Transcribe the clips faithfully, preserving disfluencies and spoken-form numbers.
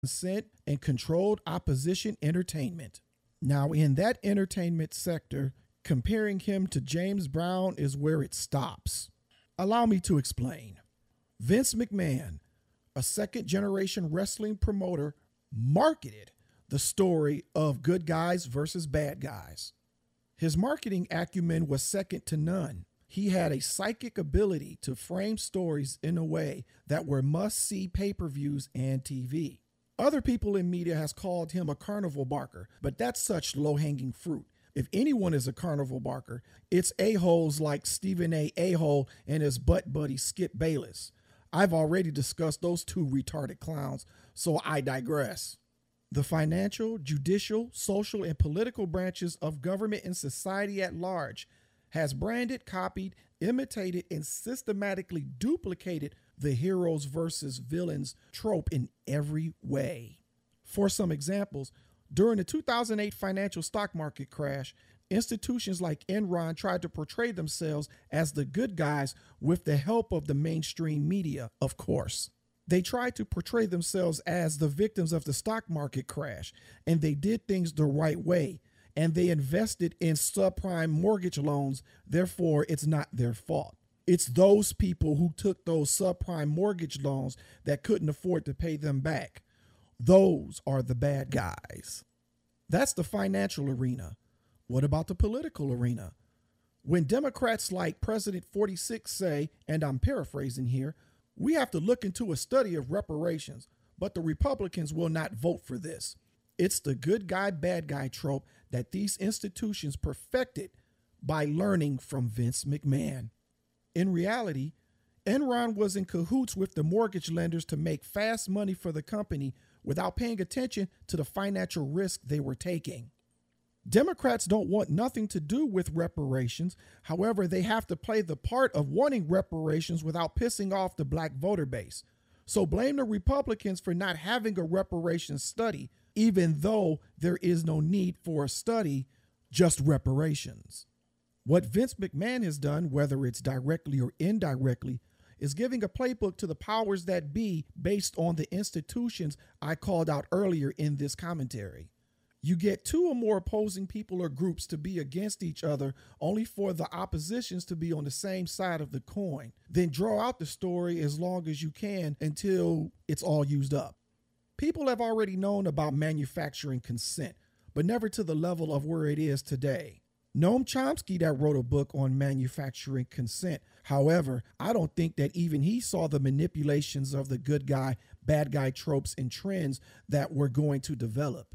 consent and controlled opposition entertainment. Now, in that entertainment sector, comparing him to James Brown is where it stops. Allow me to explain. Vince McMahon, a second-generation wrestling promoter, marketed the story of good guys versus bad guys. His marketing acumen was second to none. He had a psychic ability to frame stories in a way that were must-see pay-per-views and T V. Other people in media has called him a carnival barker, but that's such low-hanging fruit. If anyone is a carnival barker, it's a-holes like Stephen A. A-hole and his butt buddy Skip Bayless. I've already discussed those two retarded clowns, so I digress. The financial, judicial, social, and political branches of government and society at large has branded, copied, imitated, and systematically duplicated the heroes versus villains trope in every way. For some examples, during the two thousand eight financial stock market crash, institutions like Enron tried to portray themselves as the good guys with the help of the mainstream media, of course. They tried to portray themselves as the victims of the stock market crash, and they did things the right way, and they invested in subprime mortgage loans, therefore it's not their fault. It's those people who took those subprime mortgage loans that couldn't afford to pay them back. Those are the bad guys. That's the financial arena. What about the political arena? When Democrats like President forty-six say, and I'm paraphrasing here, we have to look into a study of reparations, but the Republicans will not vote for this. It's the good guy, bad guy trope that these institutions perfected by learning from Vince McMahon. In reality, Enron was in cahoots with the mortgage lenders to make fast money for the company without paying attention to the financial risk they were taking. Democrats don't want nothing to do with reparations. However, they have to play the part of wanting reparations without pissing off the black voter base. So blame the Republicans for not having a reparations study, even though there is no need for a study, just reparations. What Vince McMahon has done, whether it's directly or indirectly, is giving a playbook to the powers that be based on the institutions I called out earlier in this commentary. You get two or more opposing people or groups to be against each other only for the oppositions to be on the same side of the coin. Then draw out the story as long as you can until it's all used up. People have already known about manufacturing consent, but never to the level of where it is today. Noam Chomsky that wrote a book on manufacturing consent. However, I don't think that even he saw the manipulations of the good guy, bad guy tropes and trends that were going to develop.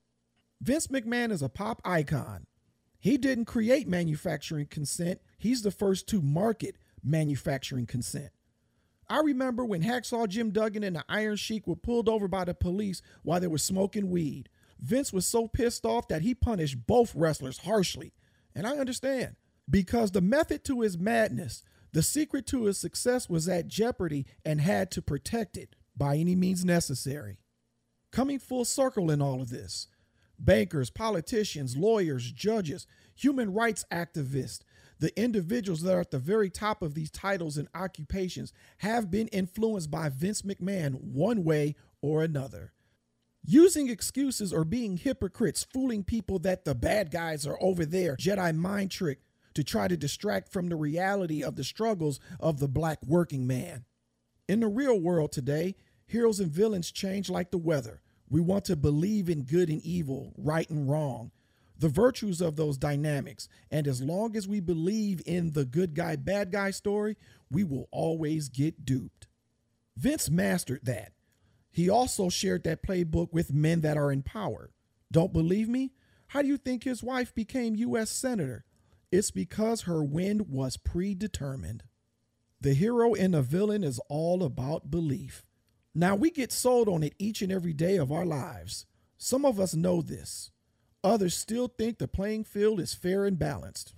Vince McMahon is a pop icon. He didn't create manufacturing consent. He's the first to market manufacturing consent. I remember when Hacksaw Jim Duggan and the Iron Sheik were pulled over by the police while they were smoking weed. Vince was so pissed off that he punished both wrestlers harshly. And I understand, because the method to his madness, the secret to his success was at jeopardy and had to protect it by any means necessary. Coming full circle in all of this, bankers, politicians, lawyers, judges, human rights activists, the individuals that are at the very top of these titles and occupations have been influenced by Vince McMahon one way or another. Using excuses or being hypocrites, fooling people that the bad guys are over there, Jedi mind trick to try to distract from the reality of the struggles of the black working man. In the real world today, heroes and villains change like the weather. We want to believe in good and evil, right and wrong, the virtues of those dynamics. And as long as we believe in the good guy, bad guy story, we will always get duped. Vince mastered that. He also shared that playbook with men that are in power. Don't believe me? How do you think his wife became U S Senator? It's because her win was predetermined. The hero and the villain is all about belief. Now, we get sold on it each and every day of our lives. Some of us know this. Others still think the playing field is fair and balanced.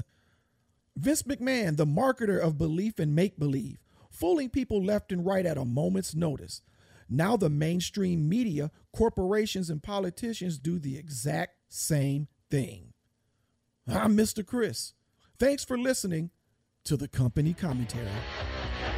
Vince McMahon, the marketer of belief and make-believe, fooling people left and right at a moment's notice. Now the mainstream media, corporations, and politicians do the exact same thing. I'm Mister Chris. Thanks for listening to the Company Commentary.